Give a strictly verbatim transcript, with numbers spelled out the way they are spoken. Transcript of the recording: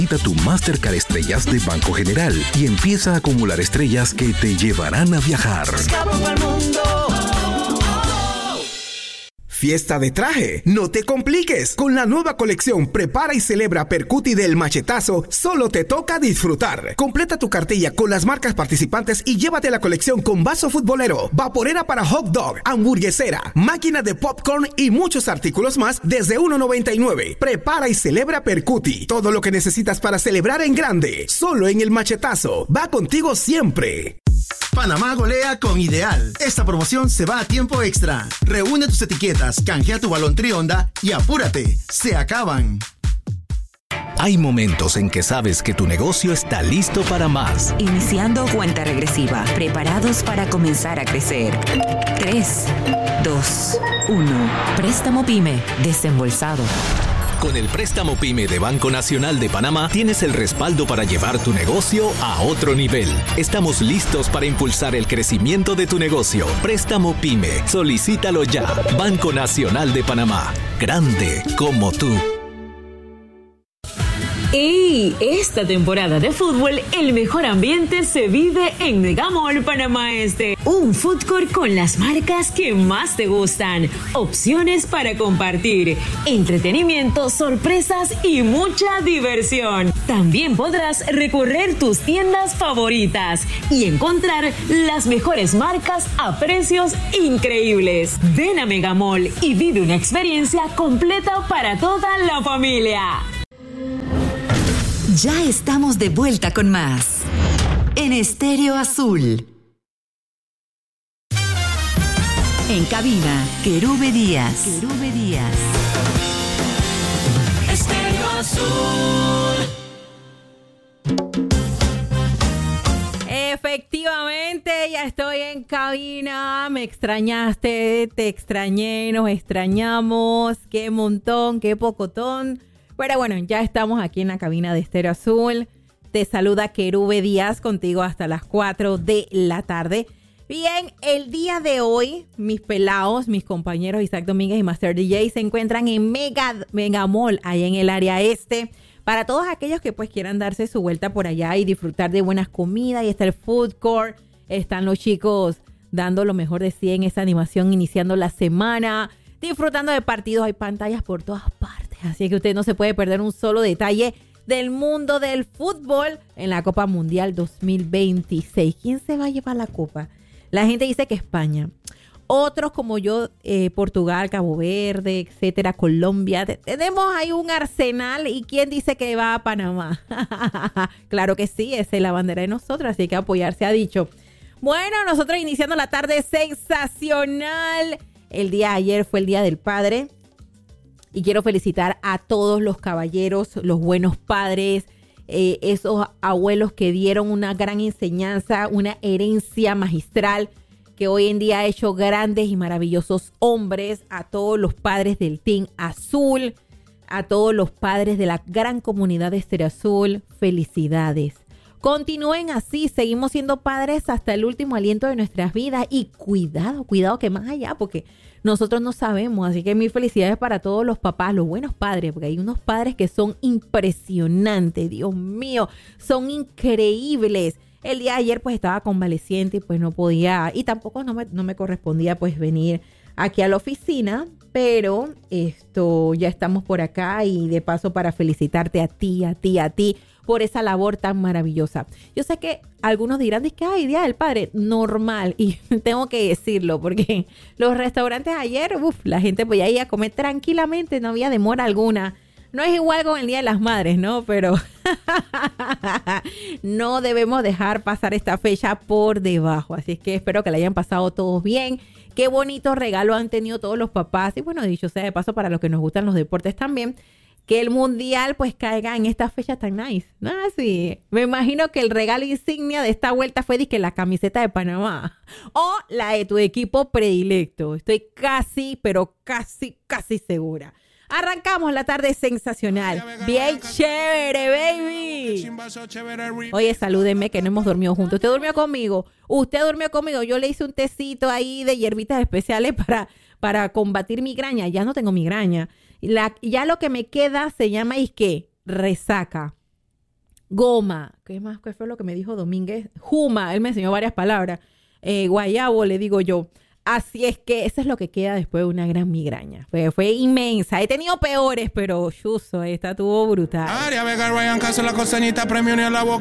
Quita tu Mastercard Estrellas de Banco General y empieza a acumular estrellas que te llevarán a viajar. Escapo pa'l mundo. Fiesta de traje. No te compliques. Con la nueva colección Prepara y Celebra Percuti del Machetazo, solo te toca disfrutar. Completa tu cartilla con las marcas participantes y llévate la colección con vaso futbolero, vaporera para hot dog, hamburguesera, máquina de popcorn y muchos artículos más desde uno noventa y nueve. Prepara y Celebra Percuti. Todo lo que necesitas para celebrar en grande. Solo en el Machetazo. Va contigo siempre. Panamá golea con Ideal. Esta promoción se va a tiempo extra. Reúne tus etiquetas, canjea tu balón Trionda y apúrate, se acaban. Hay momentos en que sabes que tu negocio está listo para más. Iniciando cuenta regresiva, preparados para comenzar a crecer. tres, dos, uno. Préstamo PYME, desembolsado. Con el préstamo PYME de Banco Nacional de Panamá tienes el respaldo para llevar tu negocio a otro nivel. Estamos listos para impulsar el crecimiento de tu negocio. Préstamo PYME. Solicítalo ya. Banco Nacional de Panamá. Grande como tú. ¡Ey! Esta temporada de fútbol, el mejor ambiente se vive en Megamall Panamá Este. Un food court con las marcas que más te gustan. Opciones para compartir. Entretenimiento, sorpresas y mucha diversión. También podrás recorrer tus tiendas favoritas y encontrar las mejores marcas a precios increíbles. Ven a Megamall y vive una experiencia completa para toda la familia. Ya estamos de vuelta con más en Estéreo Azul. En cabina, Querube Díaz. Querube Díaz. Estéreo Azul. Efectivamente, ya estoy en cabina. Me extrañaste, te extrañé, nos extrañamos. Qué montón, qué pocotón. Pero bueno, ya estamos aquí en la cabina de Estéreo Azul. Te saluda Querube Díaz, contigo hasta las cuatro de la tarde. Bien, el día de hoy, mis pelados, mis compañeros Isaac Domínguez y Master D J se encuentran en Mega, Mega Mall, allá en el área este. Para todos aquellos que pues quieran darse su vuelta por allá y disfrutar de buenas comidas. Y está el food court, están los chicos dando lo mejor de sí en esa animación, iniciando la semana, disfrutando de partidos. Hay pantallas por todas partes. Así que usted no se puede perder un solo detalle del mundo del fútbol en la Copa Mundial dos mil veintiséis. ¿Quién se va a llevar la copa? La gente dice que España. Otros como yo, eh, Portugal, Cabo Verde, etcétera, Colombia. Tenemos ahí un arsenal. ¿Y quién dice que va a Panamá? Claro que sí, esa es la bandera de nosotros, así que apoyarse ha dicho. Bueno, nosotros iniciando la tarde sensacional. El día de ayer fue el Día del Padre. Y quiero felicitar a todos los caballeros, los buenos padres, eh, esos abuelos que dieron una gran enseñanza, una herencia magistral que hoy en día ha hecho grandes y maravillosos hombres. A todos los padres del Team Azul, a todos los padres de la gran comunidad de Estéreo Azul, felicidades. Continúen así, seguimos siendo padres hasta el último aliento de nuestras vidas. Y cuidado, cuidado que más allá, porque nosotros no sabemos. Así que mis felicidades para todos los papás, los buenos padres, porque hay unos padres que son impresionantes, Dios mío, son increíbles. El día de ayer pues estaba convaleciente y pues no podía, y tampoco no me, no me correspondía pues venir aquí a la oficina, pero esto ya estamos por acá y de paso para felicitarte a ti, a ti, a ti por esa labor tan maravillosa. Yo sé que algunos dirán, es que hay Día del Padre, normal, y tengo que decirlo porque los restaurantes ayer, uff, la gente podía ir a comer tranquilamente, no había demora alguna. No es igual con el Día de las Madres, ¿no? Pero no debemos dejar pasar esta fecha por debajo. Así es que espero que la hayan pasado todos bien. Qué bonito regalo han tenido todos los papás. Y bueno, dicho sea de paso, para los que nos gustan los deportes también, que el mundial pues caiga en esta fecha tan nice. Ah, sí. Me imagino que el regalo insignia de esta vuelta fue que la camiseta de Panamá o la de tu equipo predilecto. Estoy casi, pero casi, casi segura. Arrancamos la tarde sensacional. Bien chévere, baby. Oye, salúdenme que no hemos dormido juntos. Usted durmió conmigo. Usted durmió conmigo. Yo le hice un tecito ahí de hierbitas especiales para, para combatir migraña. Ya no tengo migraña. La, ya lo que me queda se llama, ¿y qué? Resaca. goma, ¿qué más? ¿Qué fue lo que me dijo Domínguez? Juma, él me enseñó varias palabras. Eh, guayabo, le digo yo. Así es que eso es lo que queda después de una gran migraña. Fue, fue inmensa. He tenido peores, pero chuzo, esta tuvo brutal. Área Vega, Ryan Castro, la costeñita, premio ni a la boca.